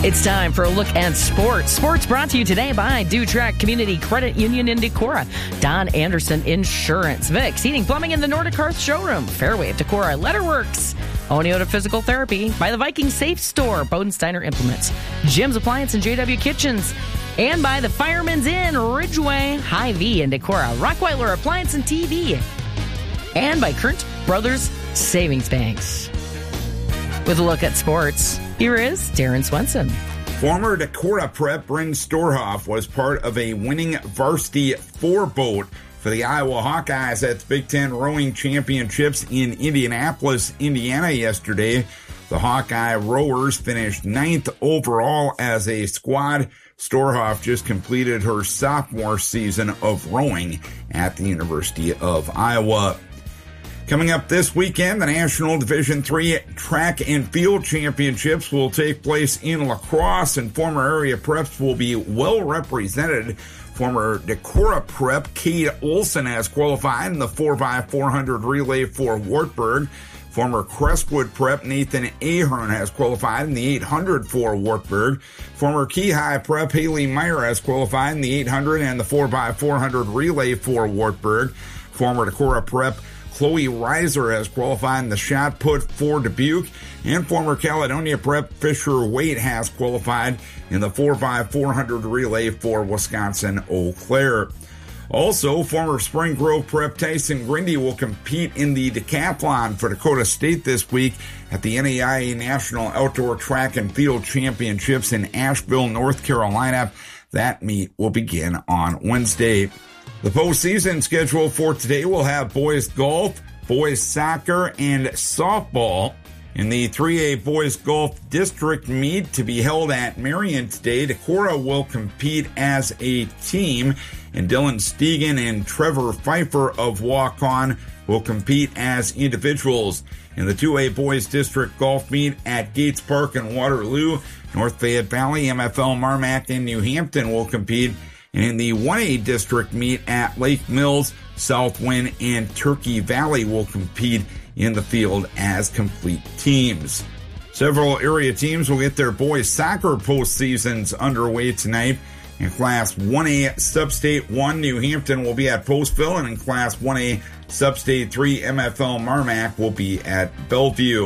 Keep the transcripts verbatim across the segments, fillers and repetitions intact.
It's time for a look at sports. Sports brought to you today by Dutrack Community Credit Union in Decorah, Don Anderson Insurance, Vicks Heating Plumbing in the Nordic Hearth Showroom, Fairway of Decorah, Letterworks, Oneota Physical Therapy, by the Viking Safe Store, Bodensteiner Implements, Jim's Appliance and J W Kitchens, and by the Fireman's Inn, Ridgeway, Hy-Vee in Decorah, Rockweiler Appliance and T V, and by Current Brothers Savings Banks. With a look at sports, here is Darren Swenson. Former Decorah Prep Bryn Storhoff was part of a winning varsity four-boat for the Iowa Hawkeyes at the Big Ten Rowing Championships in Indianapolis, Indiana yesterday. The Hawkeye rowers finished ninth overall as a squad. Storhoff just completed her sophomore season of rowing at the University of Iowa. Coming up this weekend, the National Division three Track and Field Championships will take place in La Crosse, and former area preps will be well represented. Former Decorah Prep Kate Olson has qualified in the four by four hundred relay for Wartburg. Former Crestwood Prep Nathan Ahern has qualified in the eight hundred for Wartburg. Former Key High Prep Haley Meyer has qualified in the eight hundred and the four by four hundred relay for Wartburg. Former Decorah Prep Chloe Reiser has qualified in the shot put for Dubuque, and former Caledonia Prep Fisher Waite has qualified in the four by four hundred relay for Wisconsin Eau Claire. Also, former Spring Grove Prep Tyson Grindy will compete in the decathlon for Dakota State this week at the N A I A National Outdoor Track and Field Championships in Asheville, North Carolina. That meet will begin on Wednesday. The postseason schedule for today will have boys golf, boys soccer, and softball. In the three A boys golf district meet to be held at Marion today, Decorah will compete as a team, and Dylan Stegan and Trevor Pfeiffer of Walk On will compete as individuals. In the two A boys district golf meet at Gates Park in Waterloo, North Fayette Valley, M F L Marmac, and New Hampton will compete. And in the one A district meet at Lake Mills, Southwind, and Turkey Valley will compete in the field as complete teams. Several area teams will get their boys soccer postseasons underway tonight. In Class one A Substate one, New Hampton will be at Postville, and in Class one A Substate three, M F L Marmac will be at Bellevue.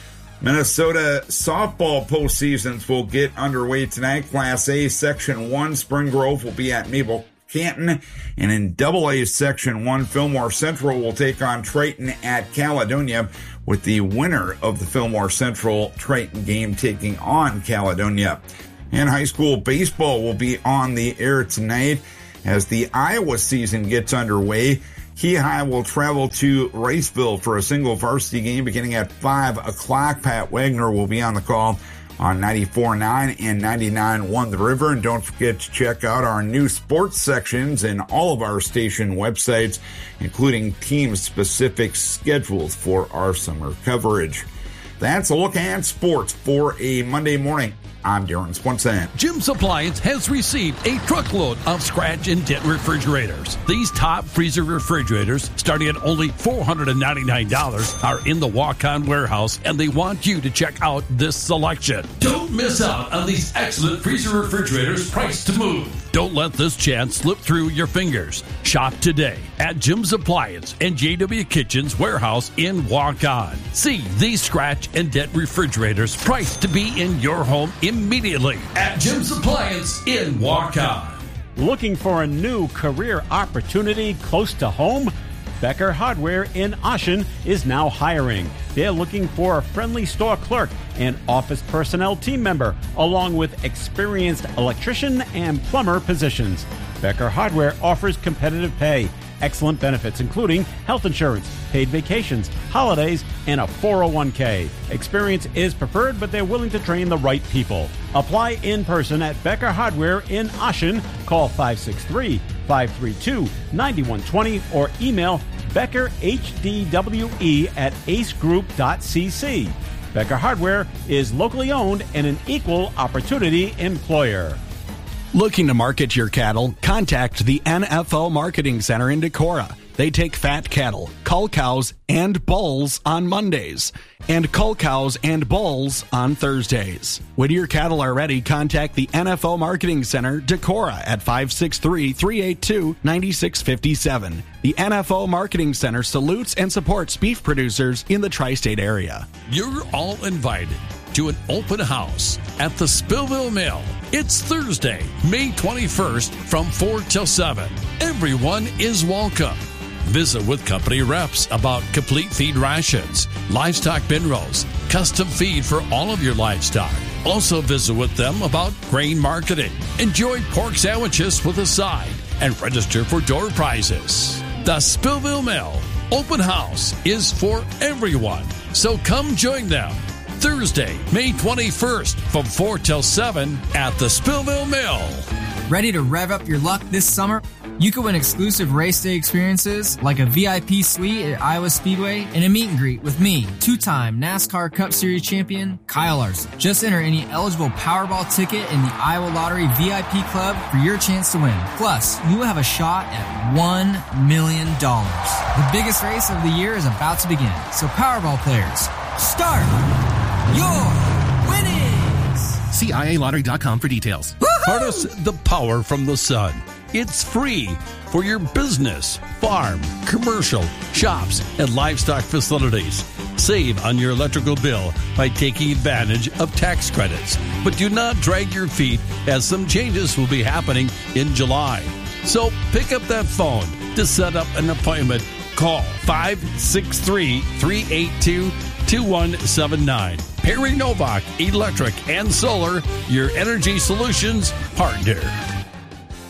Minnesota softball postseasons will get underway tonight. Class A Section one, Spring Grove will be at Mabel Canton. And in Double A Section one, Fillmore Central will take on Triton at Caledonia, with the winner of the Fillmore Central Triton game taking on Caledonia. And high school baseball will be on the air tonight as the Iowa season gets underway. Key High will travel to Riceville for a single varsity game beginning at five o'clock. Pat Wagner will be on the call on ninety-four point nine and ninety-nine point one The River. And don't forget to check out our new sports sections in all of our station websites, including team-specific schedules for our summer coverage. That's a look at sports for a Monday morning. I'm Darren Swenson. Jim's Appliance has received a truckload of scratch and dent refrigerators. These top freezer refrigerators, starting at only four hundred ninety-nine dollars, are in the walk-on warehouse, and they want you to check out this selection. Don't miss out on these excellent freezer refrigerators priced to move. Don't let this chance slip through your fingers. Shop today at Jim's Appliance and J W Kitchens warehouse in Walk-On. See these scratch and dent refrigerators priced to be in your home immediately at Jim's Appliance in Walk-On. Looking for a new career opportunity close to home? Becker Hardware in Ashen is now hiring. They're looking for a friendly store clerk and office personnel team member, along with experienced electrician and plumber positions. Becker Hardware offers competitive pay, excellent benefits, including health insurance, paid vacations, holidays, and a four oh one k. Experience is preferred, but they're willing to train the right people. Apply in person at Becker Hardware in Ashen. Call five six three, five three two, nine one two zero or email Becker H D W E at acegroup dot c c. Becker Hardware is locally owned and an equal opportunity employer. Looking to market your cattle? Contact the N F L Marketing Center in Decorah. They take fat cattle, cull cows, and bulls on Mondays, and cull cows and bulls on Thursdays. When your cattle are ready, contact the N F O Marketing Center, Decorah, at five six three, three eight two, nine six five seven. The N F O Marketing Center salutes and supports beef producers in the tri-state area. You're all invited to an open house at the Spillville Mill. It's Thursday, May twenty-first from four till seven. Everyone is welcome. Visit with company reps about complete feed rations, livestock bin rolls, custom feed for all of your livestock. Also visit with them about grain marketing. Enjoy pork sandwiches with a side and register for door prizes. The Spillville Mill Open House is for everyone, so come join them. Thursday, May twenty-first from four till seven at the Spillville Mill. Ready to rev up your luck this summer? You could win exclusive race day experiences like a V I P suite at Iowa Speedway and a meet and greet with me, two-time NASCAR Cup Series champion Kyle Larson. Just enter any eligible Powerball ticket in the Iowa Lottery V I P Club for your chance to win. Plus, you will have a shot at one million dollars. The biggest race of the year is about to begin, so Powerball players, start your winnings! See I A lottery dot com for details. Harness the power from the sun. It's free for your business, farm, commercial, shops, and livestock facilities. Save on your electrical bill by taking advantage of tax credits. But do not drag your feet, as some changes will be happening in July. So pick up that phone to set up an appointment. Call five six three, three eight two, two one seven nine. Perry Novak Electric and Solar, your energy solutions partner.